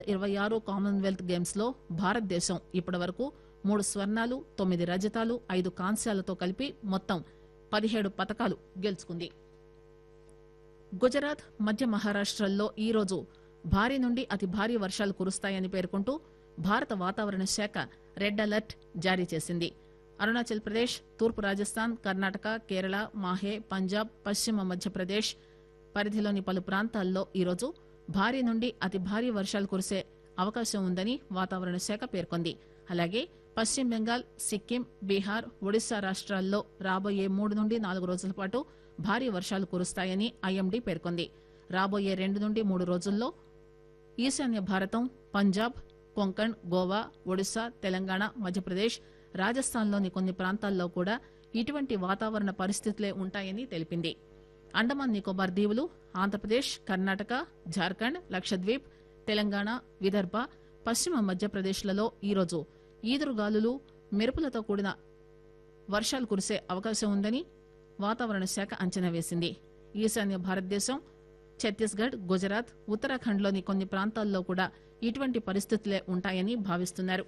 26 Commonwealth games లో భారతదేశం ఇప్పటివరకు 3 స్వర్ణాలు 9 రజతాలు 5 కాంస్యాలతో కలిపి మొత్తం 17 పతకాలు గెలుచుకుంది. గుజరాత్ మధ్య మహారాష్టల్లో ఈరోజు భారీ నుండి అతి భారీ వర్షాలు కురుస్తాయని పేర్కొంటూ భారత వాతావరణ శాఖ రెడ్ అలర్ట్ జారీ చేసింది. అరుణాచల్ ప్రదేశ్, తూర్పు రాజస్థాన్, కర్ణాటక, కేరళ, మాహే, పంజాబ్, పశ్చిమ మధ్యప్రదేశ్ పరిధిలోని పలు ప్రాంతాల్లో ఈరోజు భారీ నుండి అతి భారీ వర్షాలు కురిసే అవకాశం ఉందని వాతావరణ శాఖ పేర్కొంది. అలాగే పశ్చిమ బెంగాల్, సిక్కిం, బీహార్, ఒడిశా రాష్ట్రాల్లో రాబోయే 3 నుండి 4 రోజుల పాటు భారీ వర్షాలు కురుస్తాయని ఐఎండీ పేర్కొంది. రాబోయే 2 నుండి 3 రోజుల్లో ఈశాన్య భారతం, పంజాబ్, కొంకణ్, గోవా, ఒడిశా, తెలంగాణ, మధ్యప్రదేశ్, రాజస్థాన్లోని కొన్ని ప్రాంతాల్లో కూడా ఇటువంటి వాతావరణ పరిస్థితులే ఉంటాయని తెలిపింది. అండమాన్ నికోబార్ దీవులు, ఆంధ్రప్రదేశ్, కర్ణాటక, జార్ఖండ్, లక్షద్వీప్, తెలంగాణ, విదర్భ, పశ్చిమ మధ్యప్రదేశ్లలో ఈరోజు ఈదురుగాలులు, మెరుపులతో కూడిన వర్షాలు కురిసే అవకాశం ఉందని వాతావరణ శాఖ అంచనా వేసింది. ఈశాన్య భారతదేశం, ఛత్తీస్గఢ్, గుజరాత్, ఉత్తరాఖండ్లోని కొన్ని ప్రాంతాల్లో కూడా ఇటువంటి పరిస్థితులే ఉంటాయని భావిస్తున్నారు.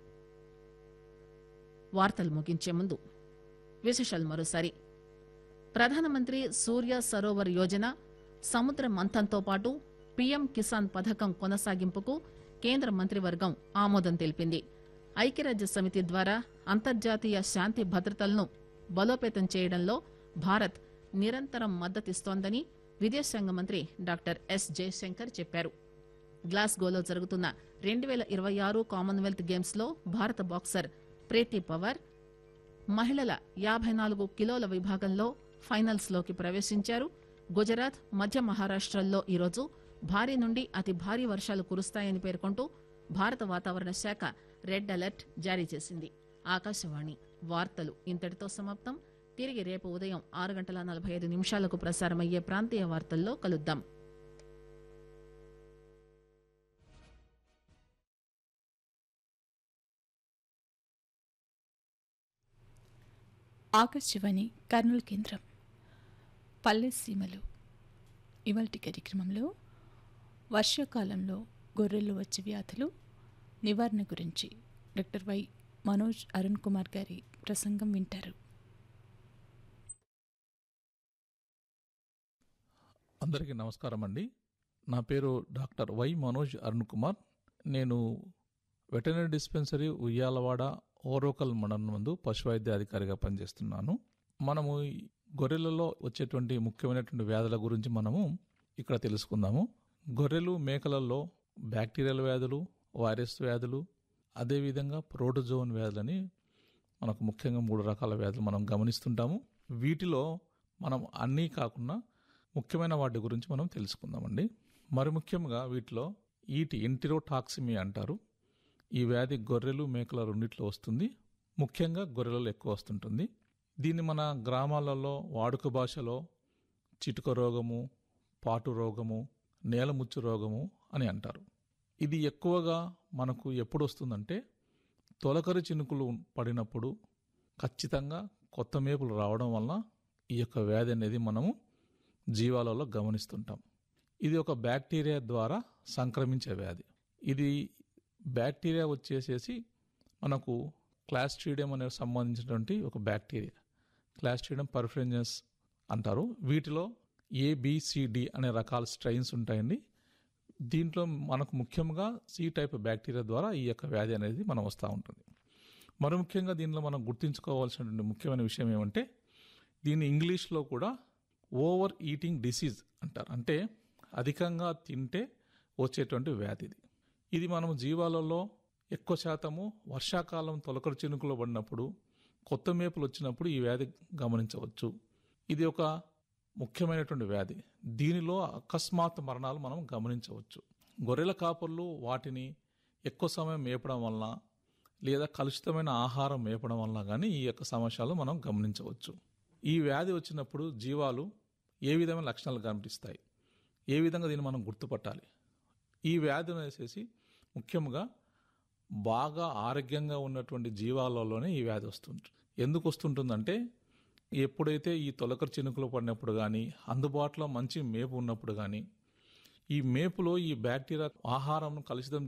వార్తలు ముగించే ముందు విశేషాలు మరోసారి. ప్రధానమంత్రి సూర్య సరోవర్ యోజన, సముద్ర మంథన్తో పాటు పీఎం కిసాన్ పథకం కొనసాగింపుకు కేంద్ర మంత్రివర్గం ఆమోదం తెలిపింది. ఐక్యరాజ్య సమితి ద్వారా అంతర్జాతీయ శాంతి భద్రతలను బలోపేతం చేయడంలో భారత్ నిరంతరం మద్దతిస్తోందని విదేశాంగ మంత్రి డాక్టర్ ఎస్ జయశంకర్ చెప్పారు. గ్లాస్గోలో జరుగుతున్న 2026 కామన్వెల్త్ గేమ్స్ లో భారత బాక్సర్ ప్రీతి పవార్ మహిళల 54 కిలోల విభాగంలో ఫైనల్స్ లోకి ప్రవేశించారు. గుజరాత్, మధ్య మహారాష్టల్లో ఈరోజు భారీ నుండి అతి భారీ వర్షాలు కురుస్తాయని పేర్కొంటూ భారత వాతావరణ శాఖ రెడ్ అలర్ట్ జారీ చేసింది. ఆకాశవాణి వార్తలు ఇంతటితో సమాప్తం. తిరిగి రేపు ఉదయం 6:45 ప్రసారమయ్యే ప్రాంతీయ వార్తల్లో కలుద్దాం. ఆకాశవాణి కర్నూలు కేంద్రం. పల్లె సీమలు ఇవాల్టి కార్యక్రమంలో వర్షాకాలంలో గొర్రెలు వచ్చే వ్యాధులు నివారణ గురించి డాక్టర్ వై మనోజ్ అరుణ్ కుమార్ గారి ప్రసంగం వింటారు. అందరికీ నమస్కారం అండి. నా పేరు డాక్టర్ వై మనోజ్ అరుణ్ కుమార్. నేను వెటర్నరీ డిస్పెన్సరీ ఉయ్యాలవాడ ఓరోకల్ మండలం నందు పశువైద్య అధికారిగా పనిచేస్తున్నాను. మనము గొర్రెలలో వచ్చేటువంటి ముఖ్యమైనటువంటి వ్యాధుల గురించి మనము ఇక్కడ తెలుసుకుందాము. గొర్రెలు, మేకలలో బ్యాక్టీరియల్ వ్యాధులు, వైరస్ వ్యాధులు, అదేవిధంగా ప్రోటోజోన్ వ్యాధులని మనకు ముఖ్యంగా 3 రకాల వ్యాధులు మనం గమనిస్తుంటాము. వీటిలో మనం అన్నీ కాకుండా ముఖ్యమైన వాటి గురించి మనం తెలుసుకుందామండి. మరి ముఖ్యంగా వీటిలో ఎంటిరోటాక్సిమియా అంటారు. ఈ వ్యాధి గొర్రెలు, మేకల రెండిట్లో వస్తుంది. ముఖ్యంగా గొర్రెలలో ఎక్కువ వస్తుంటుంది. దీన్ని మన గ్రామాలలో వాడుక భాషలో చిటుక రోగము, పాటు రోగము, నేలముచ్చు రోగము అని అంటారు. ఇది ఎక్కువగా మనకు ఎప్పుడు వస్తుందంటే తొలకరి చినుకులు పడినప్పుడు ఖచ్చితంగా కొత్త మేపులు రావడం వల్ల ఈ యొక్క వ్యాధి అనేది మనము జీవాలలో గమనిస్తుంటాం. ఇది ఒక బ్యాక్టీరియా ద్వారా సంక్రమించే వ్యాధి. ఇది బ్యాక్టీరియా వచ్చేసేసి మనకు క్లాస్ట్రీడియం అనేది సంబంధించినటువంటి ఒక బ్యాక్టీరియా, క్లాస్ట్రీడియం పర్ఫరెన్జెస్ అంటారు. వీటిలో ABCD అనే రకాల స్ట్రెయిన్స్ ఉంటాయండి. దీంట్లో మనకు ముఖ్యంగా C టైప్ బ్యాక్టీరియా ద్వారా ఈ యొక్క వ్యాధి అనేది మనం వస్తూ ఉంటుంది. మరి ముఖ్యంగా దీనిలో మనం గుర్తుంచుకోవాల్సినటువంటి ముఖ్యమైన విషయం ఏమంటే దీన్ని ఇంగ్లీష్లో కూడా ఓవర్ ఈటింగ్ డిసీజ్ అంటారు. అంటే అధికంగా తింటే వచ్చేటువంటి వ్యాధి ఇది. ఇది మనము జీవాలలో ఎక్కువ శాతము వర్షాకాలం తొలకరి చినుకులో పడినప్పుడు, కొత్త మేపులు వచ్చినప్పుడు ఈ వ్యాధి గమనించవచ్చు. ఇది ఒక ముఖ్యమైనటువంటి వ్యాధి. దీనిలో అకస్మాత్ మరణాలు మనం గమనించవచ్చు. గొర్రెల కాపర్లు వాటిని ఎక్కువ సమయం మేపడం వలన లేదా కలుషితమైన ఆహారం మేపడం వలన కానీ ఈ యొక్క సమస్యలు మనం గమనించవచ్చు. ఈ వ్యాధి వచ్చినప్పుడు జీవాలు ఏ విధమైన లక్షణాలు కనిపిస్తాయి, ఏ విధంగా దీన్ని మనం గుర్తుపట్టాలి? ఈ వ్యాధిని వేసేసి ముఖ్యంగా బాగా ఆరోగ్యంగా ఉన్నటువంటి జీవాలలోనే ఈ వ్యాధి వస్తుంది. ఎందుకు వస్తుంటుందంటే ఎప్పుడైతే ఈ తొలకరి చినుకులు పడినప్పుడు కానీ, అందుబాటులో మంచి మేపు ఉన్నప్పుడు కానీ, ఈ మేపులో ఈ బ్యాక్టీరియా ఆహారం కలుషితం